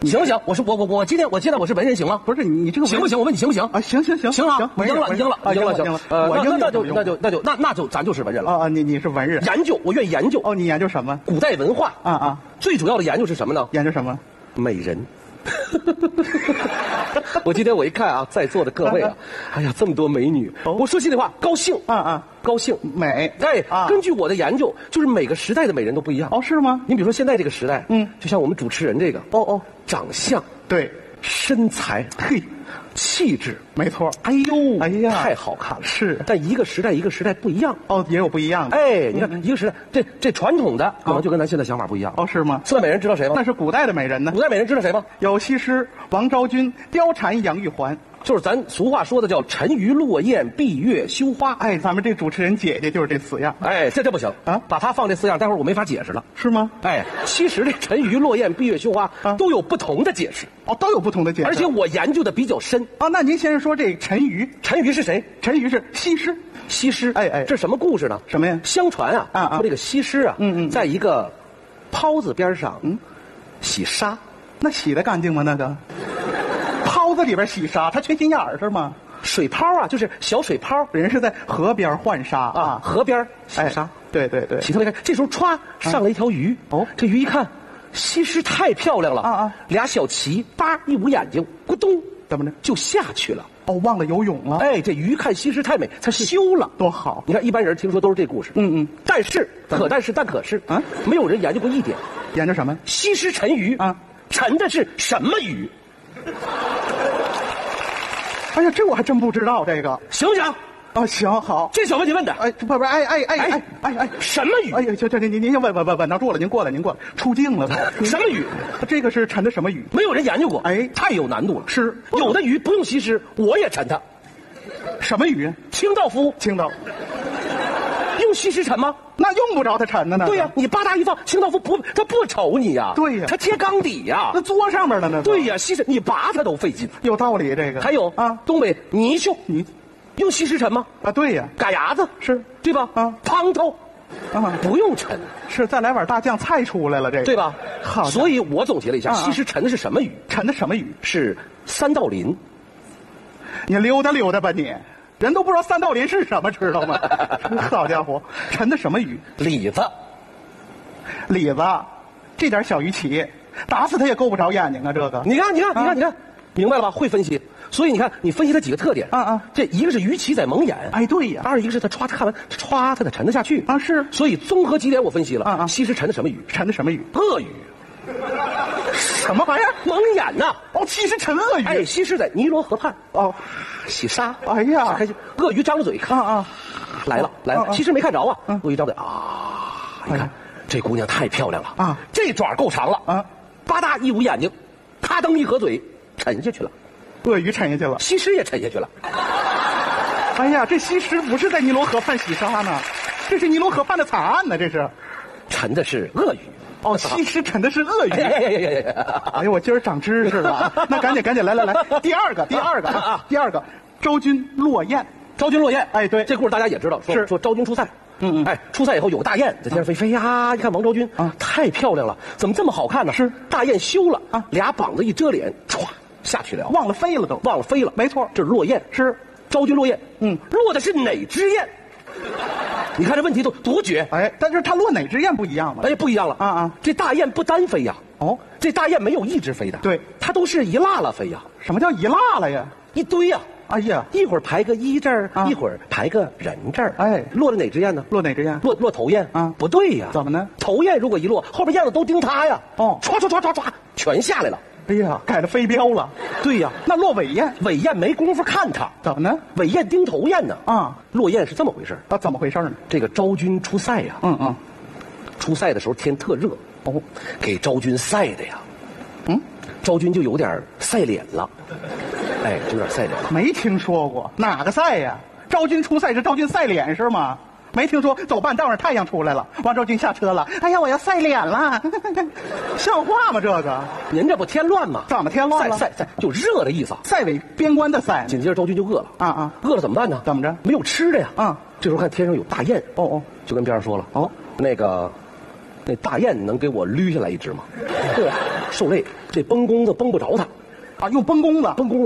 行不行？我今天我是文人行吗？ 不是你这个行不行？我问你行不行？ 啊，行行啊！你赢了，行。那就咱就是文人了啊！你是文人， 研究我愿意研究。 哦，你研究什么？ 古代文化啊！ 最主要的研究是什么呢？ 研究什么？ 美人。我今天我一看啊，在座的各位啊，哎呀，这么多美女，我说心里话，高兴高兴美。 哎，根据我的研究，就是每个时代的美人都不一样。 哦，是吗？ 你比如说现在这个时代，就像我们主持人这个，长相对， 身材嘿。 气质没错， 哎呦， 哎呀， 太好看了。 是， 但一个时代不一样。 哦，也有不一样的。 哎，你看一个时代，这传统的可能就跟咱现在想法不一样。 哦，是吗？ 四大美人知道谁吗？ 那是古代的美人呢。 古代美人知道谁吗？ 有西施、王昭君、貂蝉、杨玉环， 就是咱俗话说的叫沉鱼落雁、闭月羞花。 哎，咱们这主持人姐姐就是这4样。 哎，这不行啊！把她放这4样，待会儿我没法解释了， 是吗？ 哎，其实这沉鱼落雁、闭月羞花都有不同的解释。 哦，都有不同的解释。 而且我研究的比较深。 啊，那您先说这沉鱼。 沉鱼是谁？ 沉鱼是西施。 西施， 哎， 这什么故事呢？ 什么呀？ 相传说这个西施啊，在一个泡子边上，洗沙。 那洗得干净吗？那个泡子里边洗沙，它缺心眼儿是吗？ 水泡啊，就是小水泡。 人是在河边换沙啊， 河边洗沙。 对， 洗特别干净。这时候歘上了一条鱼。哦，这鱼一看，西施太漂亮了俩小鳍，叭一捂眼睛，咕咚，怎么着就下去了。 哦，忘了游泳了。 哎，这鱼看西施太美，才休了， 多好！ 你看一般人听说都是这故事。但可是没有人研究过一点。 研究什么？ 西施沉鱼沉的是什么鱼？ 哎呀，这我还真不知道，这个行不行？ 啊，行好， 这小问题问的， 哎，不， 什么鱼？ 哎呀，这您先稳当住了，您过来，出镜了， 什么鱼？ 这个是沉的什么鱼？ 没有人研究过， 哎， 太有难度了。 是， 有的鱼不用西施，我也沉它。 什么鱼？ 清道夫。 清道。 用西施沉吗？ 那用不着它沉呢。 对呀，你吧嗒一放，清道夫他不瞅你呀。 对呀， 他贴缸底呀， 那桌上面的呢。 对呀，西施你拔它都费劲。 有道理，这个还有东北泥鳅， 你用西施沉吗？ 啊，对呀， 嘎牙子是对吧？胖头不用沉， 是再来碗大酱菜出来了，这个对吧？ 好， 所以我总结了一下，西施沉的是什么鱼？ 沉的什么鱼？ 是三道鳞。 你溜达溜达吧你。人都不知道三道鳞是什么，知道吗？好家伙，沉的什么鱼？ 李子， 这点小鱼鳍，打死它也够不着眼睛啊！这个， 你看，明白了吧？会分析，所以你看，你分析它几个特点这一个是鱼鳍在蒙眼， 哎，对呀； 二一个是它看完它得沉得下去啊，是。 所以综合几点我分析了西施沉的什么鱼？ 沉的什么鱼？ 鳄鱼。 什么玩意儿？ 蒙眼呐！ 哦，西施沉鳄鱼。 哎，西施在尼罗河畔洗沙。 哎呀， 开心。鳄鱼张着嘴看来了，西施没看着鳄鱼张嘴你看这姑娘太漂亮了这爪够长了吧嗒一捂眼睛，咔噔一合嘴沉下去了， 鳄鱼沉下去了， 西施也沉下去了。 哎呀，这西施不是在尼罗河畔洗沙呢，这是尼罗河畔的惨案呢，这是沉的是鳄鱼。 哦，西施沉的是鳄鱼。 哎呀，我今儿长知识了。那赶紧来，第二个，昭君落雁。哎，对， 这故事大家也知道，说昭君出塞。出塞以后有个大雁在天上飞呀，一看王昭君太漂亮了，怎么这么好看呢？ 是大雁休了俩膀子一遮脸，歘下去了， 忘了飞了，没错， 这是落雁， 是昭君落雁。落的是哪只雁？你看这问题都多绝！ 哎，但是它落哪只雁不一样吗？ 哎，不一样了这大雁不单飞呀。这大雁没有一只飞的， 对， 它都是一落飞呀。 什么叫一落了呀？ 一堆呀。 哎呀， 一会儿排个一这儿，一会儿排个人这儿。 哎， 落了哪只雁呢？ 落哪只雁？ 落头雁不对呀。 怎么呢？ 头雁如果一落，后边燕子都盯它呀。唰，全下来了。 哎呀，改了飞镖了。 对呀， 那落尾雁， 尾雁没工夫看它， 怎么呢？ 尾雁盯头雁呢。落雁是这么回事怎么回事呢？ 这个昭君出塞呀。出塞的时候天特热给昭君晒的呀。昭君就有点晒脸了。哎，有点晒脸了。 没听说过哪个晒呀？昭君出塞是昭君晒脸是吗？没听说，走半道上太阳出来了，王昭君下车了。哎呀，我要晒脸了，像话吗？这个您这不添乱吗？ 怎么添乱了？ 晒就热的意思。 塞尾边关的塞。 紧接着昭君就饿了饿了怎么办呢？ 怎么着？ 没有吃的呀这时候看天上有大雁就跟边上说了那大雁能给我捋下来一只吗？受累， 这崩弓子崩不着他， 啊，用崩弓子， 崩弓子